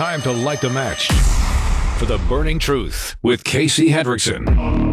time to light the match for the burning truth with Casey Hendrickson.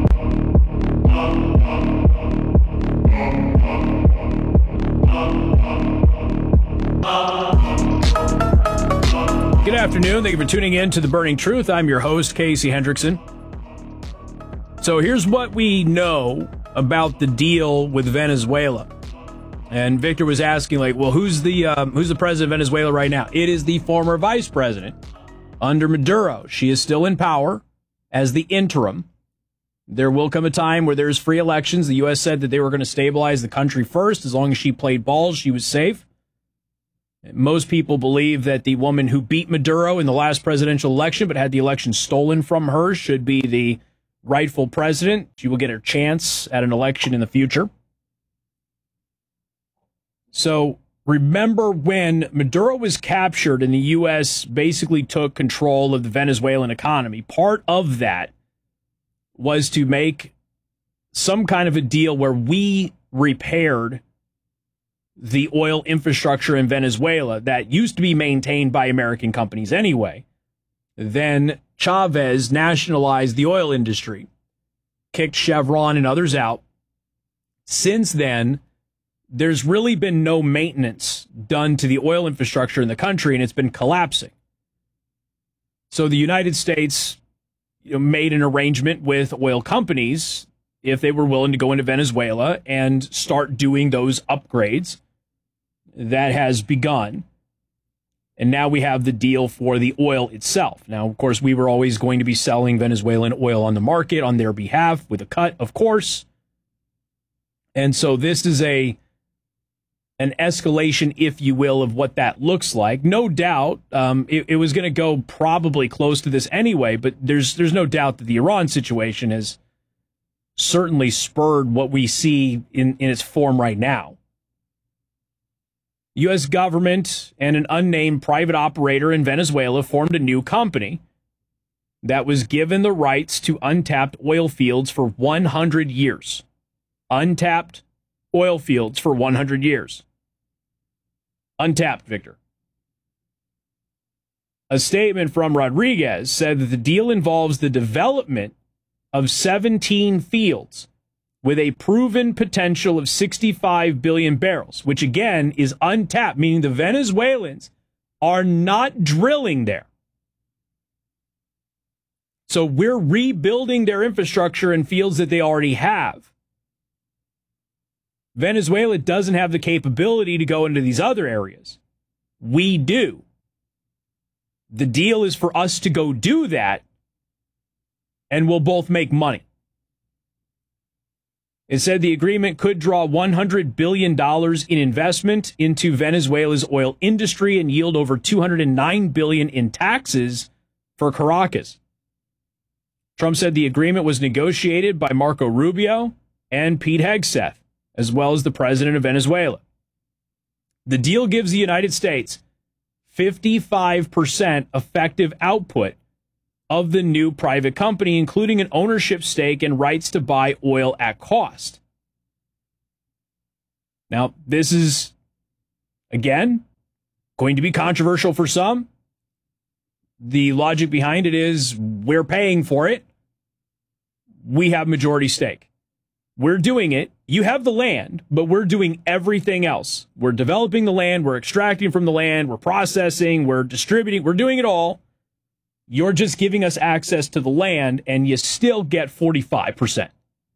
Good afternoon. Thank you for tuning in to The Burning Truth. I'm your host, Casey Hendrickson. So here's what we know about the deal with Venezuela. And Victor was asking, well, who's the president of Venezuela right now? It is the former vice president under Maduro. She is still in power as the interim. There will come a time where there's free elections. The U.S. said that they were going to stabilize the country first. As long as she played ball, she was safe. Most people believe that the woman who beat Maduro in the last presidential election but had the election stolen from her should be the rightful president. She will get her chance at an election in the future. So remember when Maduro was captured and the U.S. basically took control of the Venezuelan economy, part of that was to make some kind of a deal where we repaired the oil infrastructure in Venezuela that used to be maintained by American companies anyway. Then Chavez nationalized the oil industry, kicked Chevron and others out. Since then, there's really been no maintenance done to the oil infrastructure in the country, and it's been collapsing. So the United States made an arrangement with oil companies if they were willing to go into Venezuela and start doing those upgrades. That has begun. And now we have the deal for the oil itself. Now, of course, we were always going to be selling Venezuelan oil on the market on their behalf with a cut, of course. And so this is an escalation, if you will, of what that looks like. No doubt it was going to go probably close to this anyway, but there's no doubt that the Iran situation has certainly spurred what we see in its form right now. U.S. government and an unnamed private operator in Venezuela formed a new company that was given the rights to untapped oil fields for 100 years. Untapped oil fields for 100 years. Untapped, Victor. A statement from Rodriguez said that the deal involves the development of 17 fields with a proven potential of 65 billion barrels, which again is untapped, meaning the Venezuelans are not drilling there. So we're rebuilding their infrastructure in fields that they already have. Venezuela doesn't have the capability to go into these other areas. We do. The deal is for us to go do that, and we'll both make money. It said the agreement could draw $100 billion in investment into Venezuela's oil industry and yield over $209 billion in taxes for Caracas. Trump said the agreement was negotiated by Marco Rubio and Pete Hegseth, as well as the president of Venezuela. The deal gives the United States 55% effective output of the new private company, including an ownership stake and rights to buy oil at cost. Now, this is, again, going to be controversial for some. The logic behind it is we're paying for it. We have majority stake. We're doing it. You have the land, but we're doing everything else. We're developing the land. We're extracting from the land. We're processing. We're distributing. We're doing it all. You're just giving us access to the land, and you still get 45%.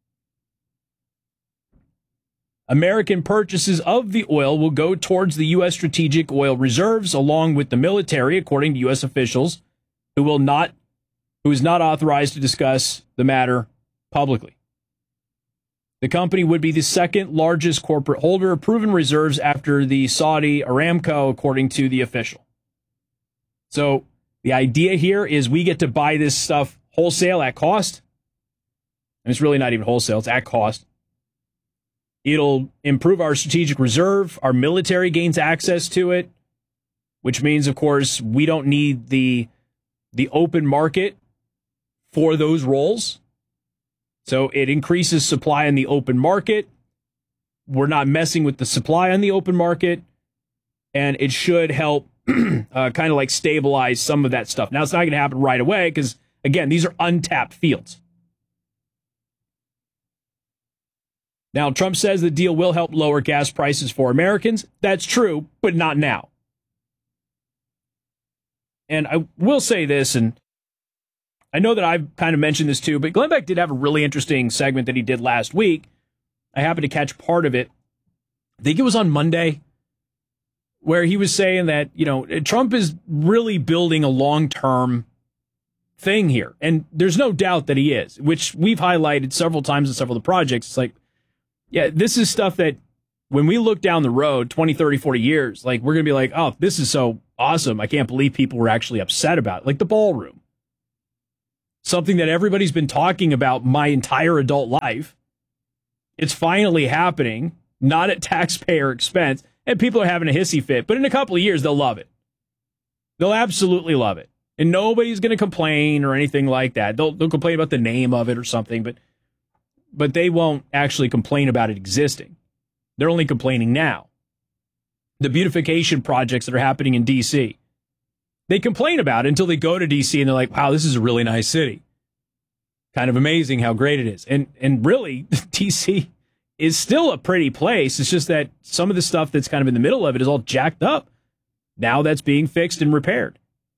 American purchases of the oil will go towards the U.S. strategic oil reserves, along with the military, according to U.S. officials, who is not authorized to discuss the matter publicly. The company would be the second largest corporate holder of proven reserves after the Saudi Aramco, according to the official. So the idea here is we get to buy this stuff wholesale at cost. And it's really not even wholesale, it's at cost. It'll improve our strategic reserve. Our military gains access to it, which means, of course, we don't need the open market for those roles. So it increases supply in the open market. We're not messing with the supply on the open market. And it should help kind of like stabilize some of that stuff. Now, it's not going to happen right away because, again, these are untapped fields. Now, Trump says the deal will help lower gas prices for Americans. That's true, but not now. And I will say this, and I know that I've kind of mentioned this too, but Glenn Beck did have a really interesting segment that he did last week. I happened to catch part of it. I think it was on Monday, where he was saying that, Trump is really building a long-term thing here. And there's no doubt that he is, which we've highlighted several times in several of the projects. It's like, yeah, this is stuff that when we look down the road 20, 30, 40 years, like we're going to be like, oh, this is so awesome. I can't believe people were actually upset about it. Like the ballroom. Something that everybody's been talking about my entire adult life. It's finally happening, not at taxpayer expense. And people are having a hissy fit. But in a couple of years, they'll love it. They'll absolutely love it. And nobody's going to complain or anything like that. They'll complain about the name of it or something, but they won't actually complain about it existing. They're only complaining now. The beautification projects that are happening in D.C., they complain about it until they go to D.C. and they're like, wow, this is a really nice city. Kind of amazing how great it is. And really, D.C. is still a pretty place. It's just that some of the stuff that's kind of in the middle of it is all jacked up. Now that's being fixed and repaired.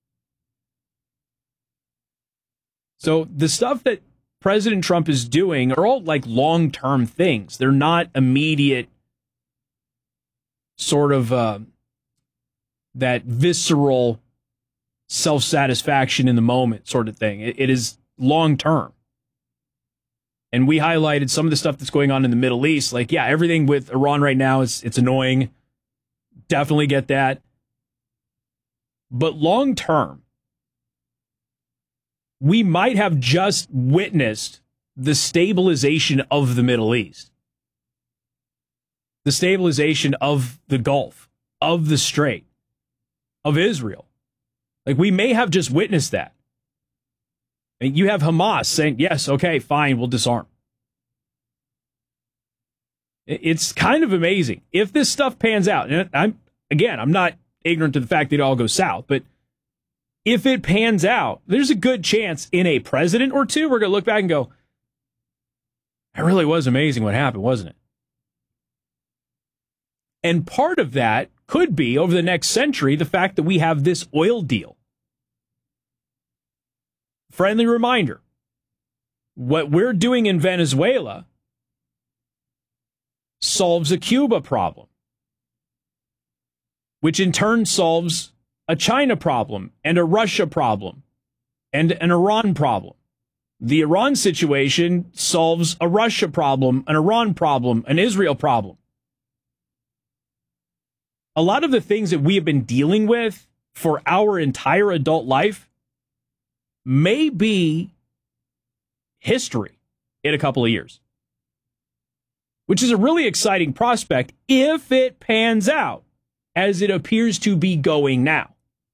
So the stuff that President Trump is doing are all like long-term things. They're not immediate sort of that visceral self-satisfaction in the moment sort of thing. It is long-term. And we highlighted some of the stuff that's going on in the Middle East. Like, yeah, everything with Iran right now, it's annoying. Definitely get that. But long-term, we might have just witnessed the stabilization of the Middle East, the stabilization of the Gulf, of the Strait, of Israel. Like, we may have just witnessed that. And you have Hamas saying, yes, okay, fine, we'll disarm. It's kind of amazing. If this stuff pans out, and I'm not ignorant to the fact that it all goes south, but if it pans out, there's a good chance in a president or two, we're going to look back and go, it really was amazing what happened, wasn't it? And part of that could be, over the next century, the fact that we have this oil deal. Friendly reminder, what we're doing in Venezuela solves a Cuba problem, which in turn solves a China problem and a Russia problem and an Iran problem. The Iran situation solves a Russia problem, an Iran problem, an Israel problem. A lot of the things that we have been dealing with for our entire adult life may be history in a couple of years, which is a really exciting prospect if it pans out as it appears to be going now.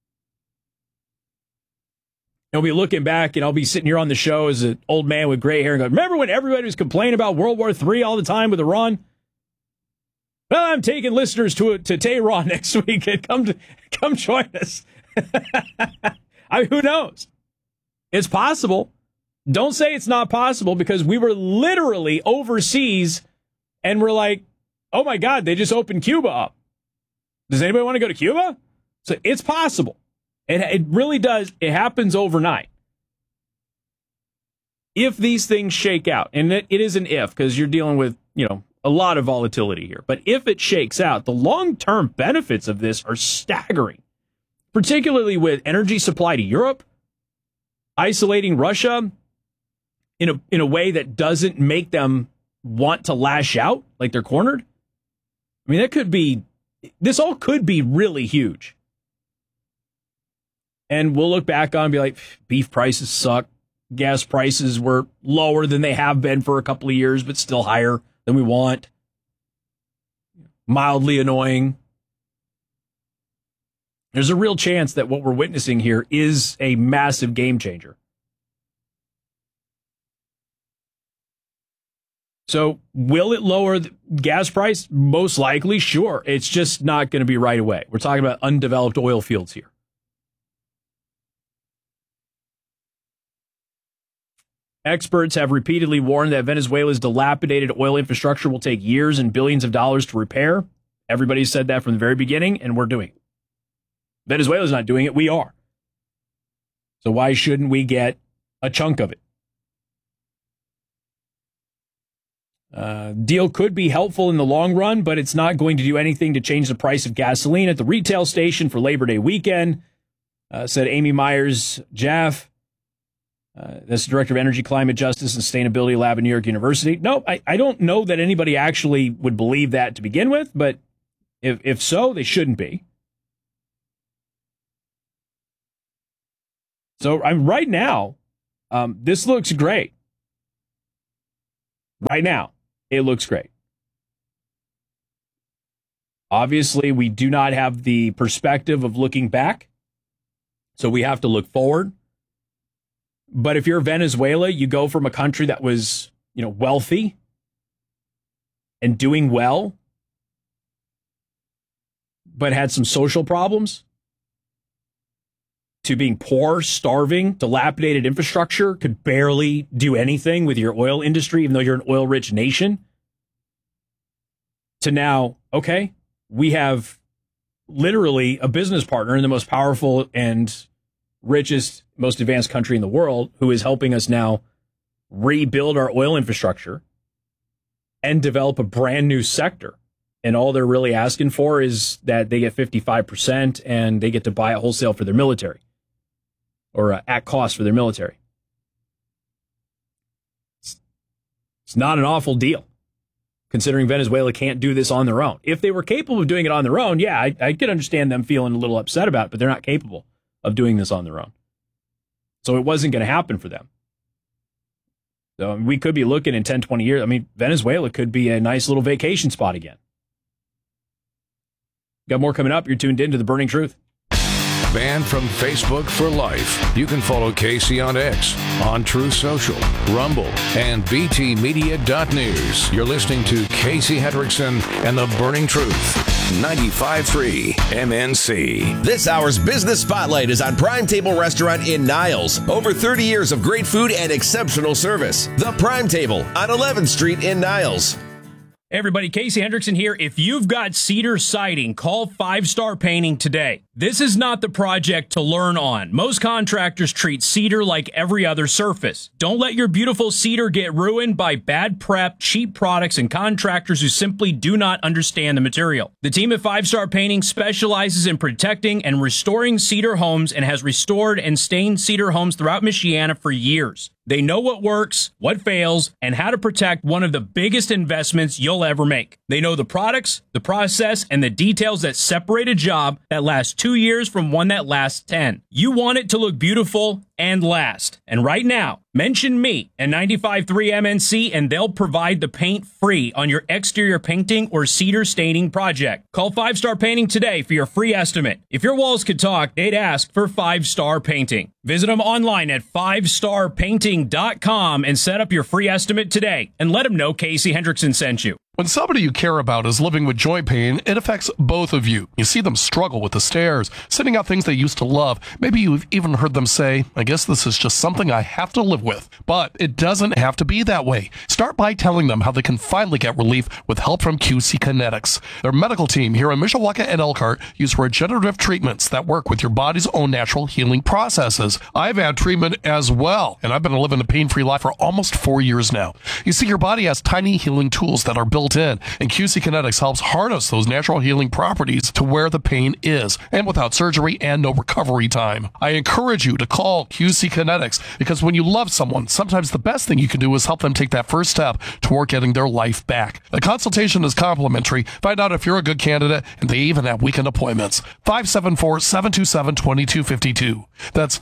I'll be looking back and I'll be sitting here on the show as an old man with gray hair and go, remember when everybody was complaining about World War III all the time with Iran? Well, I'm taking listeners to Tehran next week and come join us. Who knows? It's possible. Don't say it's not possible, because we were literally overseas and we're like, oh my God, they just opened Cuba up. Does anybody want to go to Cuba? So it's possible. It really does. It happens overnight. If these things shake out, and it is an if, because you're dealing with, a lot of volatility here. But if it shakes out, the long-term benefits of this are staggering, particularly with energy supply to Europe, isolating Russia in a way that doesn't make them want to lash out like they're cornered. I mean, this all could be really huge. And we'll look back on and be like, beef prices suck. Gas prices were lower than they have been for a couple of years, but still higher than we want. Mildly annoying. There's a real chance that what we're witnessing here is a massive game changer. So will it lower the gas price? Most likely, sure. It's just not going to be right away. We're talking about undeveloped oil fields here. Experts have repeatedly warned that Venezuela's dilapidated oil infrastructure will take years and billions of dollars to repair. Everybody said that from the very beginning, and we're doing it. Venezuela's not doing it. We are. So why shouldn't we get a chunk of it? Deal could be helpful in the long run, but it's not going to do anything to change the price of gasoline at the retail station for Labor Day weekend, said Amy Myers-Jaff. That's the Director of Energy, Climate Justice, and Sustainability Lab at New York University. No, I don't know that anybody actually would believe that to begin with, but if so, they shouldn't be. So right now, this looks great. Right now, it looks great. Obviously, we do not have the perspective of looking back, so we have to look forward. But if you're Venezuela, you go from a country that was, wealthy and doing well, but had some social problems, to being poor, starving, dilapidated infrastructure, could barely do anything with your oil industry, even though you're an oil-rich nation, to now, okay, we have literally a business partner in the most powerful and richest, most advanced country in the world who is helping us now rebuild our oil infrastructure and develop a brand new sector. And all they're really asking for is that they get 55% and they get to buy it wholesale for their military, or at cost for their military. It's not an awful deal, considering Venezuela can't do this on their own. If they were capable of doing it on their own, yeah, I could understand them feeling a little upset about it, but they're not capable of doing this on their own. So it wasn't going to happen for them. So we could be looking in 10, 20 years. I mean, Venezuela could be a nice little vacation spot again. Got more coming up. You're tuned in to The Burning Truth. Banned from Facebook for life. You can follow Casey on X, on Truth Social, Rumble, and btmedia.news. You're listening to Casey Hendrickson and The Burning Truth. 95.3 MNC. This hour's Business Spotlight is on Prime Table Restaurant in Niles. Over 30 years of great food and exceptional service. The Prime Table on 11th Street in Niles. Hey everybody, Casey Hendrickson here. If you've got cedar siding, call 5 Star Painting today. This is not the project to learn on. Most contractors treat cedar like every other surface. Don't let your beautiful cedar get ruined by bad prep, cheap products, and contractors who simply do not understand the material. The team at 5 Star Painting specializes in protecting and restoring cedar homes and has restored and stained cedar homes throughout Michiana for years. They know what works, what fails, and how to protect one of the biggest investments you'll ever make. They know the products, the process, and the details that separate a job that lasts 2 years from one that lasts 10. You want it to look beautiful and last. And right now, mention me and 95.3 MNC and they'll provide the paint free on your exterior painting or cedar staining project. Call 5 Star Painting today for your free estimate. If your walls could talk, they'd ask for 5 Star Painting. Visit them online at 5starpainting.com and set up your free estimate today. And let them know Casey Hendrickson sent you. When somebody you care about is living with joint pain, it affects both of you. You see them struggle with the stairs, sitting out things they used to love. Maybe you've even heard them say, I guess this is just something I have to live with. But it doesn't have to be that way. Start by telling them how they can finally get relief with help from QC Kinetics. Their medical team here in Mishawaka and Elkhart use regenerative treatments that work with your body's own natural healing processes. I've had treatment as well, and I've been living a pain-free life for almost 4 years now. You see, your body has tiny healing tools that are built in, and QC Kinetics helps harness those natural healing properties to where the pain is, and without surgery and no recovery time. I encourage you to call QC Kinetics, because when you love someone, sometimes the best thing you can do is help them take that first step toward getting their life back. The consultation is complimentary. Find out if you're a good candidate, and they even have weekend appointments. 574-727-2252. That's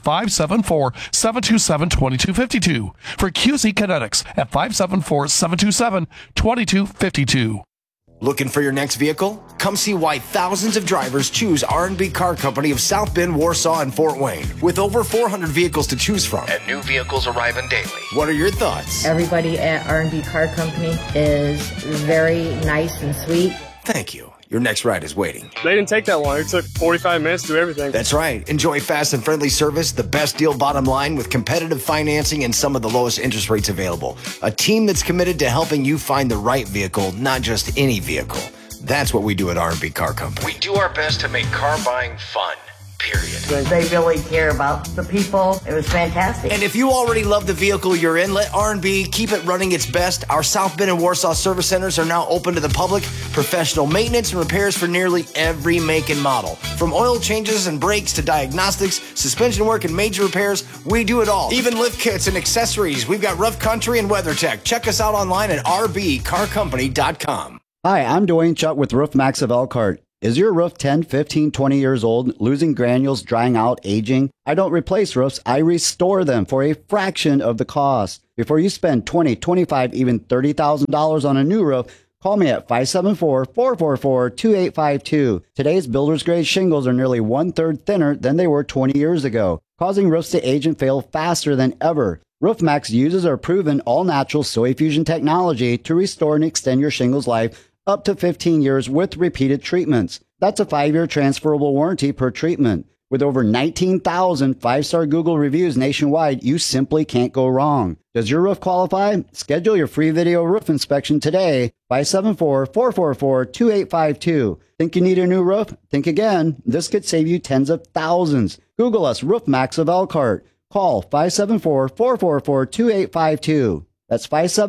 574-727-2252 for QC Kinetics at 574-727-2252. Looking for your next vehicle? Come see why thousands of drivers choose R&B Car Company of South Bend, Warsaw, and Fort Wayne. With over 400 vehicles to choose from. And new vehicles arriving daily. What are your thoughts? Everybody at R&B Car Company is very nice and sweet. Thank you. Your next ride is waiting. They didn't take that long. It took 45 minutes to do everything. That's right. Enjoy fast and friendly service, the best deal bottom line with competitive financing and some of the lowest interest rates available. A team that's committed to helping you find the right vehicle, not just any vehicle. That's what we do at R&B Car Company. We do our best to make car buying fun. Period. They really care about the people. It was fantastic. And if you already love the vehicle you're in, let R&B keep it running its best. Our South Bend and Warsaw service centers are now open to the public. Professional maintenance and repairs for nearly every make and model. From oil changes and brakes to diagnostics, suspension work and major repairs, we do it all. Even lift kits and accessories. We've got Rough Country and WeatherTech. Check us out online at rbcarcompany.com. Hi, I'm Dwayne Chuck with Roof Max of Elkhart. Is your roof 10, 15, 20 years old, losing granules, drying out, aging? I don't replace roofs, I restore them for a fraction of the cost. Before you spend $20, $25, even $30,000 on a new roof, call me at 574-444-2852. Today's builder's grade shingles are nearly 1/3 thinner than they were 20 years ago, causing roofs to age and fail faster than ever. RoofMax uses our proven all-natural soy fusion technology to restore and extend your shingles life up to 15 years with repeated treatments. That's a 5-year transferable warranty per treatment. With over 19,000 5-star Google reviews nationwide, you simply can't go wrong. Does your roof qualify? Schedule your free video roof inspection today. 574-444-2852. Think you need a new roof? Think again. This could save you tens of thousands. Google us, Roof Max of Elkhart. Call 574-444-2852. That's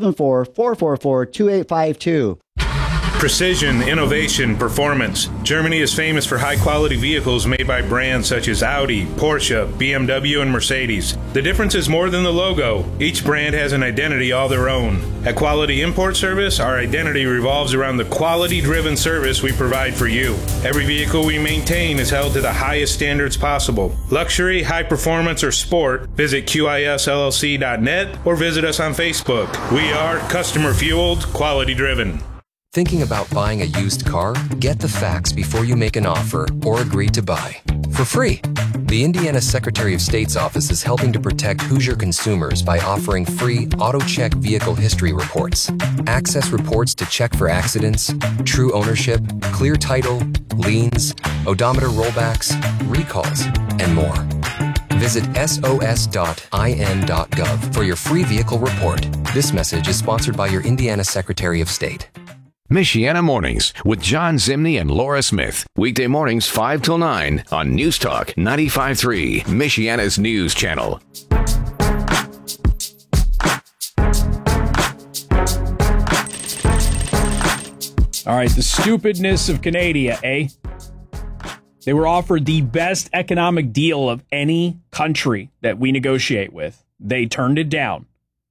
574-444-2852. Precision, innovation, performance. Germany is famous for high-quality vehicles made by brands such as Audi, Porsche, BMW, and Mercedes. The difference is more than the logo. Each brand has an identity all their own. At Quality Import Service, our identity revolves around the quality-driven service we provide for you. Every vehicle we maintain is held to the highest standards possible. Luxury, high performance, or sport, visit QISLLC.net or visit us on Facebook. We are customer-fueled, quality-driven. Thinking about buying a used car? Get the facts before you make an offer or agree to buy. For free. The Indiana Secretary of State's office is helping to protect Hoosier consumers by offering free AutoCheck vehicle history reports. Access reports to check for accidents, true ownership, clear title, liens, odometer rollbacks, recalls, and more. Visit sos.in.gov for your free vehicle report. This message is sponsored by your Indiana Secretary of State. Michiana Mornings with John Zimney and Laura Smith. Weekday mornings 5 till 9 on News Talk 95.3, Michiana's news channel. All right, the stupidness of Canada, eh? They were offered the best economic deal of any country that we negotiate with. They turned it down.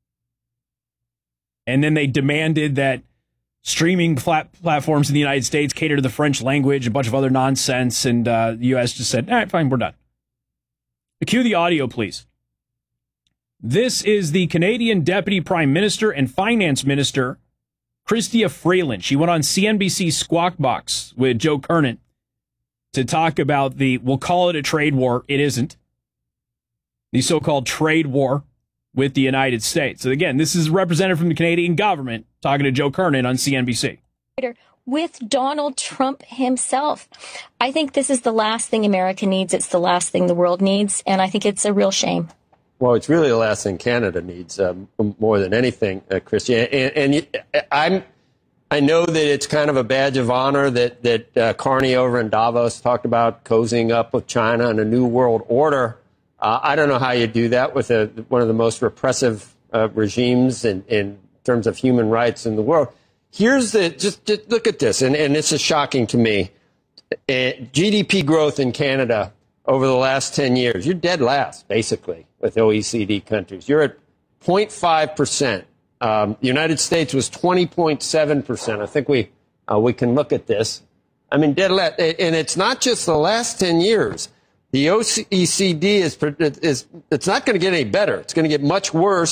And then they demanded that streaming platforms in the United States cater to the French language, a bunch of other nonsense, and the U.S. just said, all right, fine, we're done. Cue the audio, please. This is the Canadian Deputy Prime Minister and Finance Minister, Chrystia Freeland. She went on CNBC Squawk Box with Joe Kernan to talk about we'll call it a trade war, it isn't, the so-called trade war with the United States. So again, this is a representative from the Canadian government talking to Joe Kernan on CNBC. With Donald Trump himself. I think this is the last thing America needs. It's the last thing the world needs. And I think it's a real shame. Well, it's really the last thing Canada needs more than anything, Christian. And I know that it's kind of a badge of honor that Carney over in Davos talked about cozying up with China and a new world order. I don't know how you do that with one of the most repressive regimes in terms of human rights in the world. Here's just look at this, and this is shocking to me. GDP growth in Canada over the last 10 years, you're dead last, basically, with OECD countries. You're at 0.5%. The United States was 20.7%. I think we can look at this. I mean, dead last, and it's not just the last 10 years. The OECD it's not going to get any better. It's going to get much worse.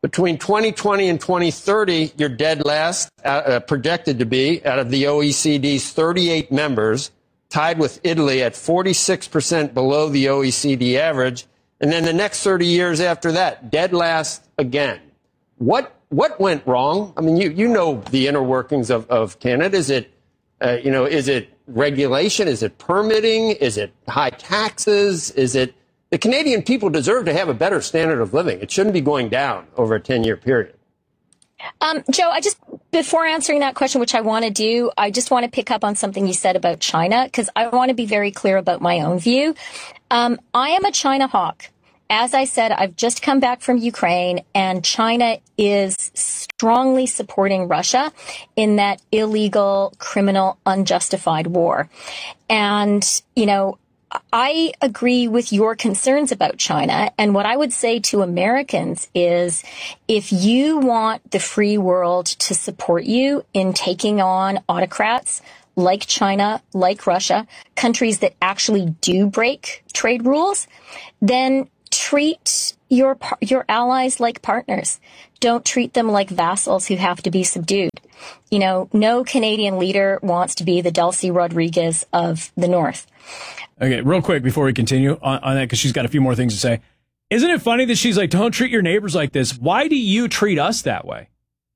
Between 2020 and 2030, you're dead last, projected to be, out of the OECD's 38 members, tied with Italy at 46% below the OECD average. And then the next 30 years after that, dead last again. What went wrong? I mean, you know the inner workings of Canada. Is it, is it regulation? Is it permitting? Is it high taxes? Is it the Canadian people deserve to have a better standard of living? It shouldn't be going down over a 10-year period. Joe, before answering that question, which I want to do, I just want to pick up on something you said about China, because I want to be very clear about my own view. I am a China hawk. As I said, I've just come back from Ukraine, and China is strongly supporting Russia in that illegal, criminal, unjustified war. And, I agree with your concerns about China. And what I would say to Americans is, if you want the free world to support you in taking on autocrats like China, like Russia, countries that actually do break trade rules, then treat your allies like partners. Don't treat them like vassals who have to be subdued. No Canadian leader wants to be the Delcy Rodriguez of the North. Okay, real quick before we continue on that, because she's got a few more things to say. Isn't it funny that she's like, don't treat your neighbors like this? Why do you treat us that way?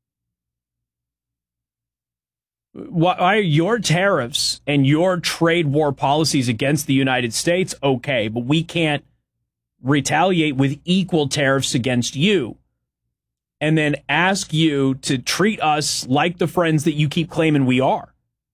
Why are your tariffs and your trade war policies against the United States okay, but we can't retaliate with equal tariffs against you and then ask you to treat us like the friends that you keep claiming we are?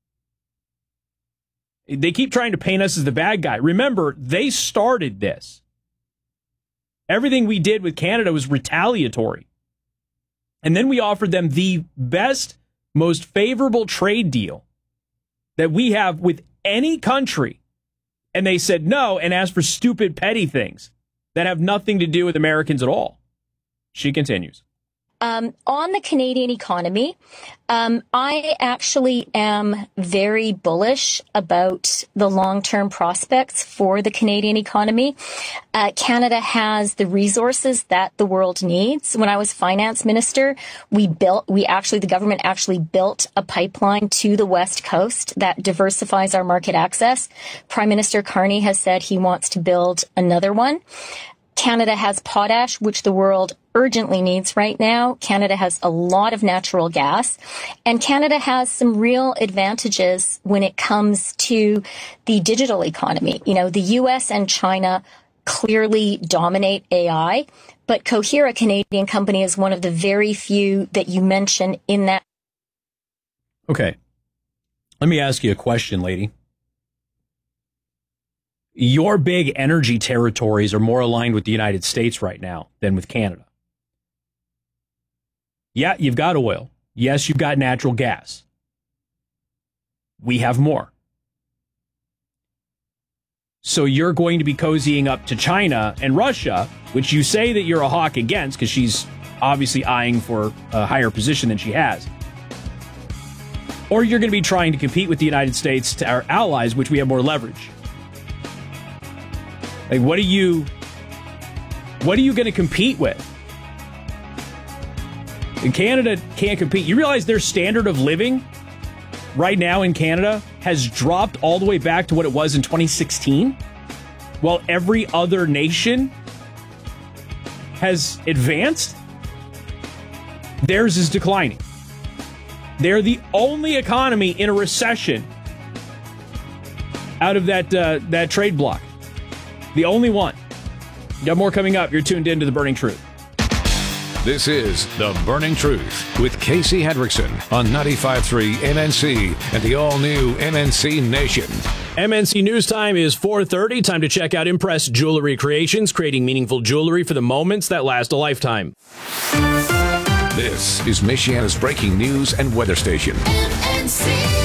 They keep trying to paint us as the bad guy. Remember, they started this. Everything we did with Canada was retaliatory. And then we offered them the best, most favorable trade deal that we have with any country. And they said no and asked for stupid, petty things that have nothing to do with Americans at all. She continues. On the Canadian economy, I actually am very bullish about the long-term prospects for the Canadian economy. Canada has the resources that the world needs. When I was finance minister, the government actually built a pipeline to the West Coast that diversifies our market access. Prime Minister Carney has said he wants to build another one. Canada has potash, which the world urgently needs right now. Canada has a lot of natural gas, and Canada has some real advantages when it comes to the digital economy. The U.S. and China clearly dominate AI, but Cohere, a Canadian company, is one of the very few that you mention in that. Okay. Let me ask you a question, lady. Your big energy territories are more aligned with the United States right now than with Canada. Yeah, you've got oil. Yes, you've got natural gas. We have more. So you're going to be cozying up to China and Russia, which you say that you're a hawk against because she's obviously eyeing for a higher position than she has. Or you're going to be trying to compete with the United States to our allies, which we have more leverage. Like, what are you going to compete with? And Canada can't compete. You realize their standard of living right now in Canada has dropped all the way back to what it was in 2016, while every other nation has advanced. Theirs is declining. They're the only economy in a recession out of that trade bloc. The only one. Got more coming up. You're tuned in to The Burning Truth. This is The Burning Truth with Casey Hendrickson on 95.3 MNC and the all-new MNC Nation. MNC News Time is 4:30. Time to check out Impress Jewelry Creations, creating meaningful jewelry for the moments that last a lifetime. This is Michiana's breaking news and weather station. MNC.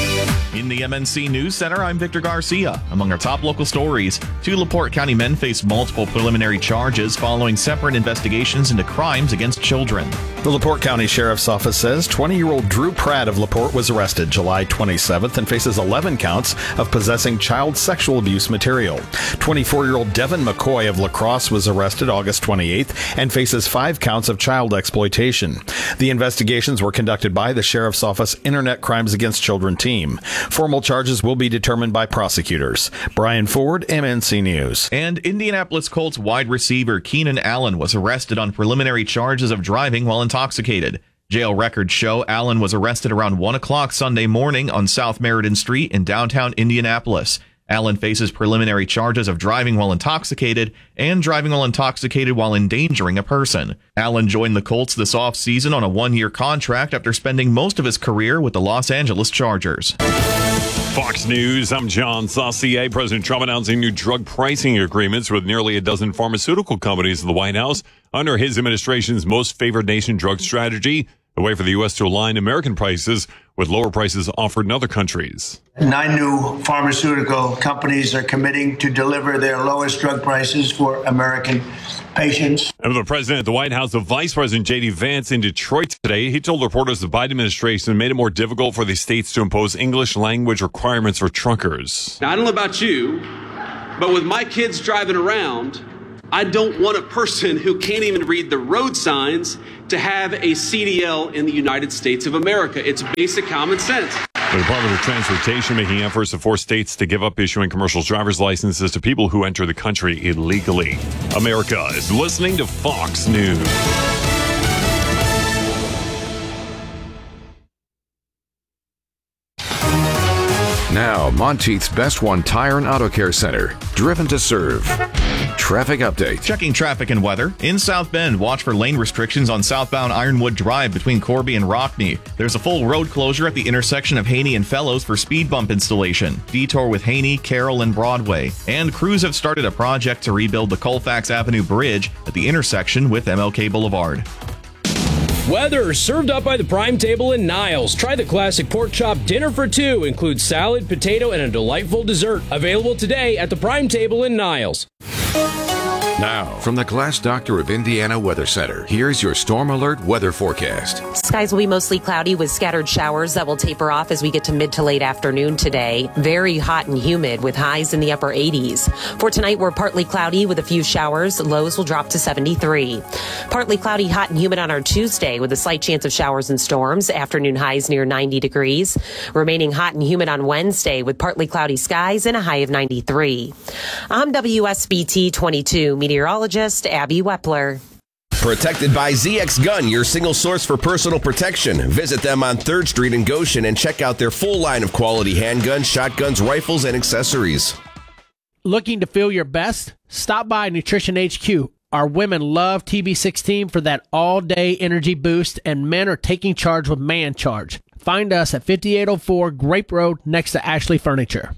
In the MNC News Center, I'm Victor Garcia. Among our top local stories, 2 LaPorte County men face multiple preliminary charges following separate investigations into crimes against children. The LaPorte County Sheriff's Office says 20-year-old Drew Pratt of LaPorte was arrested July 27th and faces 11 counts of possessing child sexual abuse material. 24-year-old Devin McCoy of La Crosse was arrested August 28th and faces 5 counts of child exploitation. The investigations were conducted by the Sheriff's Office Internet Crimes Against Children team. Formal charges will be determined by prosecutors. Brian Ford, MNC News. And Indianapolis Colts wide receiver Keenan Allen was arrested on preliminary charges of driving while intoxicated. Jail records show Allen was arrested around 1 o'clock Sunday morning on South Meriden Street in downtown Indianapolis. Allen faces preliminary charges of driving while intoxicated and driving while intoxicated while endangering a person. Allen joined the Colts this offseason on a 1-year contract after spending most of his career with the Los Angeles Chargers. Fox News, I'm John Saucier. President Trump announcing new drug pricing agreements with nearly a dozen pharmaceutical companies in the White House under his administration's most favored nation drug strategy, a way for the U.S. to align American prices with lower prices offered in other countries. 9 new pharmaceutical companies are committing to deliver their lowest drug prices for American patients. And with the president at the White House, the Vice President J.D. Vance in Detroit today, he told reporters the Biden administration made it more difficult for the states to impose English language requirements for truckers. Now, I don't know about you, but with my kids driving around, I don't want a person who can't even read the road signs to have a CDL in the United States of America. It's basic common sense. The Department of Transportation making efforts to force states to give up issuing commercial driver's licenses to people who enter the country illegally. America is listening to Fox News. Now, Monteith's Best One Tire and Auto Care Center, driven to serve. Traffic update. Checking traffic and weather. In South Bend, watch for lane restrictions on southbound Ironwood Drive between Corby and Rockney. There's a full road closure at the intersection of Haney and Fellows for speed bump installation. Detour with Haney, Carroll, and Broadway. And crews have started a project to rebuild the Colfax Avenue Bridge at the intersection with MLK Boulevard. Weather served up by the Prime Table in Niles. Try the classic pork chop dinner for 2. Includes salad, potato, and a delightful dessert. Available today at the Prime Table in Niles. Now, from the Glass Doctor of Indiana Weather Center, here's your Storm Alert weather forecast. Skies will be mostly cloudy with scattered showers that will taper off as we get to mid to late afternoon today. Very hot and humid with highs in the upper 80s. For tonight, we're partly cloudy with a few showers. Lows will drop to 73. Partly cloudy, hot and humid on our Tuesday with a slight chance of showers and storms. Afternoon highs near 90 degrees. Remaining hot and humid on Wednesday with partly cloudy skies and a high of 93. I'm WSBT 22 meteorologist Abby Wepler. Protected by ZX Gun, your single source for personal protection. Visit them on 3rd Street in Goshen and check out their full line of quality handguns, shotguns, rifles, and accessories. Looking to feel your best? Stop by Nutrition HQ. Our women love TB16 for that all-day energy boost, and men are taking charge with Man Charge. Find us at 5804 Grape Road next to Ashley Furniture.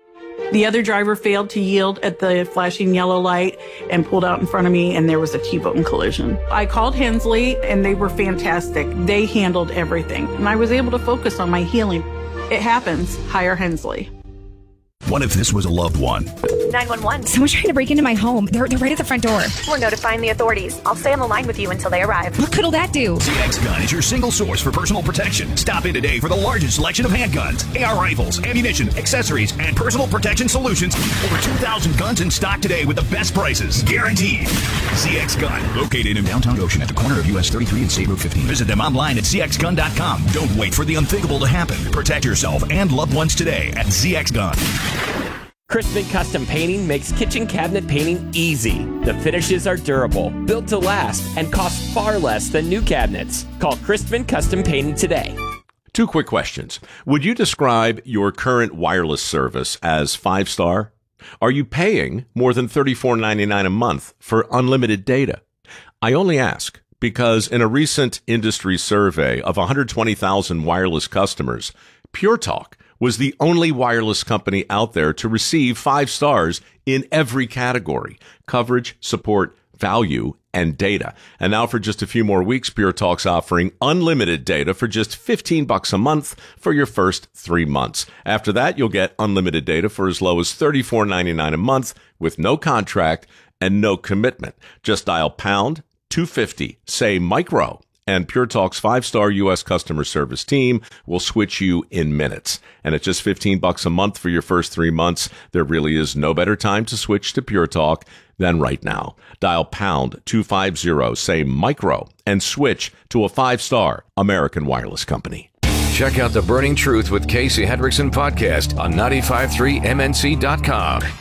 The other driver failed to yield at the flashing yellow light and pulled out in front of me, and there was a T-bone collision. I called Hensley, and they were fantastic. They handled everything, and I was able to focus on my healing. It happens. Hire Hensley. What if this was a loved one? 911. Someone's trying to break into my home. They're right at the front door. We're notifying the authorities. I'll stay on the line with you until they arrive. What good'll that do? ZX Gun is your single source for personal protection. Stop in today for the largest selection of handguns, AR rifles, ammunition, accessories, and personal protection solutions. Over 2,000 guns in stock today with the best prices. Guaranteed. ZX Gun. Located in downtown Goshen at the corner of US 33 and State Road 15. Visit them online at ZXGun.com. Don't wait for the unthinkable to happen. Protect yourself and loved ones today at ZX Gun. Crispin Custom Painting makes kitchen cabinet painting easy. The finishes are durable, built to last, and cost far less than new cabinets. Call Crispin Custom Painting today. 2 quick questions. Would you describe your current wireless service as 5-star? Are you paying more than $34.99 a month for unlimited data? I only ask because in a recent industry survey of 120,000 wireless customers, Pure Talk was the only wireless company out there to receive 5 stars in every category: coverage, support, value, and data. And now for just a few more weeks, Pure Talk's offering unlimited data for just $15 a month for your first 3 months. After that, you'll get unlimited data for as low as $34.99 a month with no contract and no commitment. Just dial pound 250, say micro, and Pure Talk's 5-star U.S. customer service team will switch you in minutes. And at just $15 a month for your first 3 months, there really is no better time to switch to Pure Talk than right now. Dial pound 250, say micro, and switch to a 5-star American Wireless company. Check out the Burning Truth with Casey Hendrickson podcast on 953mnc.com.